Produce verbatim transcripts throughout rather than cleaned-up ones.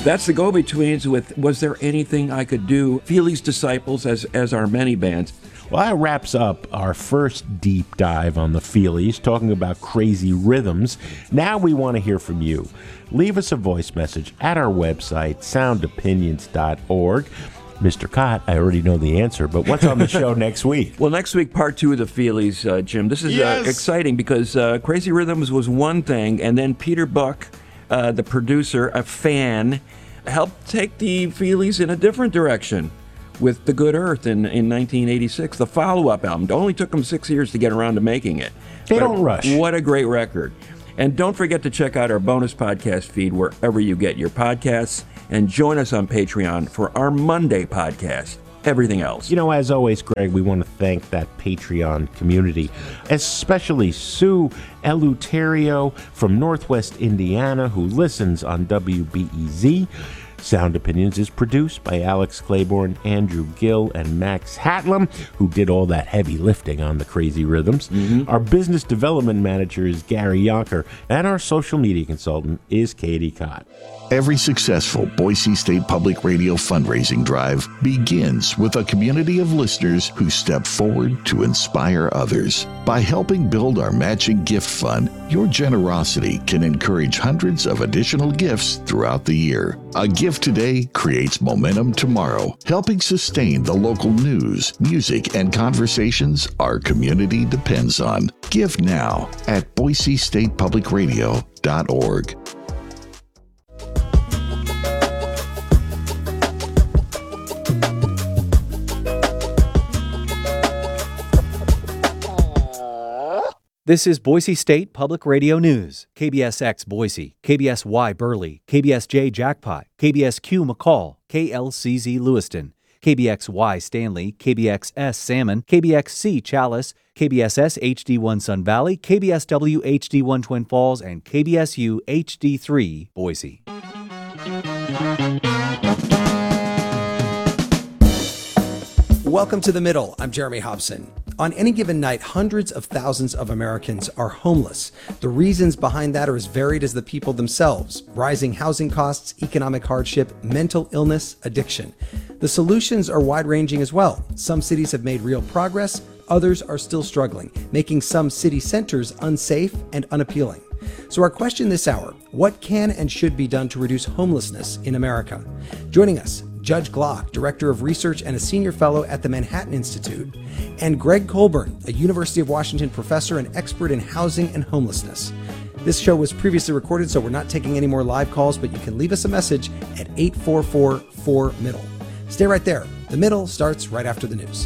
That's the Go-Betweens with Was There Anything I Could Do? Feely's Disciples as, as our many bands. Well, that wraps up our first deep dive on the Feelies, talking about crazy rhythms. Now we want to hear from you. Leave us a voice message at our website, sound opinions dot org. Mister Cott, I already know the answer, but what's on the show next week? Well, next week, part two of the Feelies, uh, Jim. This is Yes! uh, exciting because uh, Crazy Rhythms was one thing, and then Peter Buck, uh, the producer, a fan, helped take the Feelies in a different direction with The Good Earth in, in nineteen eighty-six, the follow-up album. It only took them six years to get around to making it. They But don't rush. What a great record. And don't forget to check out our bonus podcast feed wherever you get your podcasts, and join us on Patreon for our Monday podcast. Everything else. You know, as always, Greg, we want to thank that Patreon community, especially Sue Eleuterio from Northwest Indiana, who listens on W B E Z. Sound Opinions is produced by Alex Claiborne, Andrew Gill, and Max Hatlam, who did all that heavy lifting on the Crazy Rhythms. Mm-hmm. Our business development manager is Gary Yonker, and our social media consultant is Katie Cott. Every successful Boise State Public Radio fundraising drive begins with a community of listeners who step forward to inspire others. By helping build our matching gift fund, your generosity can encourage hundreds of additional gifts throughout the year. A gift today creates momentum tomorrow, helping sustain the local news, music, and conversations our community depends on. Give now at boise state public radio dot org. This is Boise State Public Radio News. K B S X Boise, K B S Y Burley, K B S J Jackpot, K B S Q McCall, K L C Z Lewiston, K B X Y Stanley, K B X S Salmon, K B X C Chalice, K B S S H D one Sun Valley, K B S W H D one Twin Falls, and K B S U H D three Boise. Welcome to The Middle. I'm Jeremy Hobson. On any given night, hundreds of thousands of Americans are homeless. The reasons behind that are as varied as the people themselves: rising housing costs, economic hardship, mental illness, addiction. The solutions are wide-ranging as well. Some cities have made real progress, others are still struggling, making some city centers unsafe and unappealing. So our question this hour: what can and should be done to reduce homelessness in America? Joining us, Judge Glock, Director of Research and a Senior Fellow at the Manhattan Institute, and Greg Colburn, a University of Washington professor and expert in housing and homelessness. This show was previously recorded, so we're not taking any more live calls, but you can leave us a message at eight four four, four, middle. Stay right there. The Middle starts right after the news.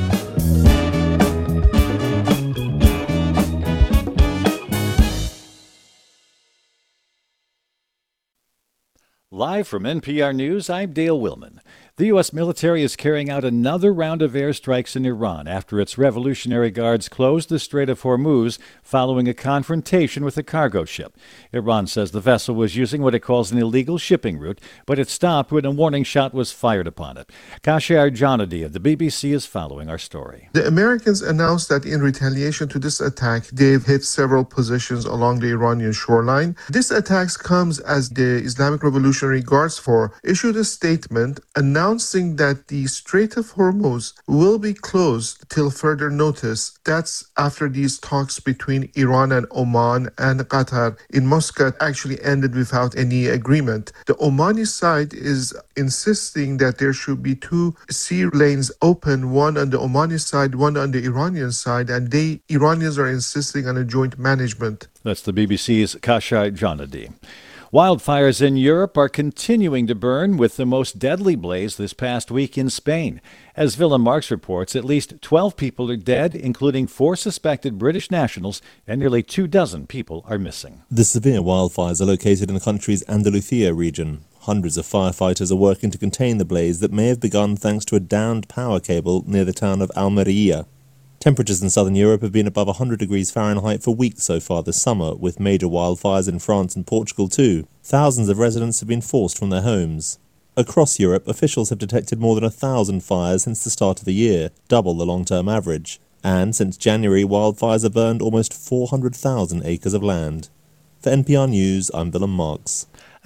Live from N P R News, I'm Dale Willman. The U S military is carrying out another round of airstrikes in Iran after its Revolutionary Guards closed the Strait of Hormuz following a confrontation with a cargo ship. Iran says the vessel was using what it calls an illegal shipping route, but it stopped when a warning shot was fired upon it. Kashar Janadi of the B B C is following our story. The Americans announced that in retaliation to this attack, they've hit several positions along the Iranian shoreline. This attack comes as the Islamic Revolutionary Guards Corps issued a statement announcing announcing that the Strait of Hormuz will be closed till further notice. That's after these talks between Iran and Oman and Qatar in Muscat actually ended without any agreement. The Omani side is insisting that there should be two sea lanes open, one on the Omani side, one on the Iranian side, and they Iranians are insisting on a joint management. That's the B B C's Kashar Janadi. Wildfires in Europe are continuing to burn, with the most deadly blaze this past week in Spain. As Willem Marx reports, at least twelve people are dead, including four suspected British nationals, and nearly two dozen people are missing. The severe wildfires are located in the country's Andalusia region. Hundreds of firefighters are working to contain the blaze that may have begun thanks to a downed power cable near the town of Almería. Temperatures in southern Europe have been above one hundred degrees Fahrenheit for weeks so far this summer, with major wildfires in France and Portugal too. Thousands of residents have been forced from their homes. Across Europe, officials have detected more than a thousand fires since the start of the year, double the long-term average. And since January, wildfires have burned almost four hundred thousand acres of land. For N P R News, I'm Willem Marx.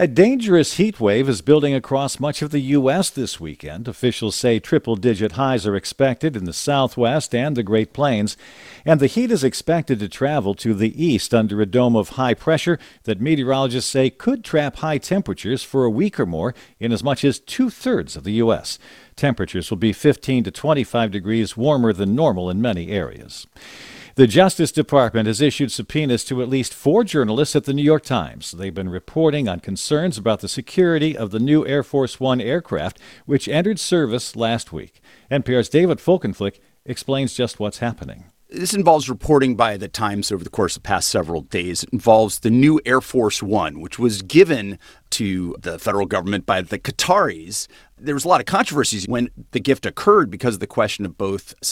A dangerous heat wave is building across much of the U S this weekend. Officials say triple-digit highs are expected in the southwest and the Great Plains, and the heat is expected to travel to the east under a dome of high pressure that meteorologists say could trap high temperatures for a week or more in as much as two-thirds of the U S. Temperatures will be fifteen to twenty-five degrees warmer than normal in many areas. The Justice Department has issued subpoenas to at least four journalists at the New York Times. They've been reporting on concerns about the security of the new Air Force One aircraft, which entered service last week. N P R's David Folkenflik explains just what's happening. This involves reporting by the Times over the course of the past several days. It involves the new Air Force One, which was given to the federal government by the Qataris. There was a lot of controversies when the gift occurred because of the question of both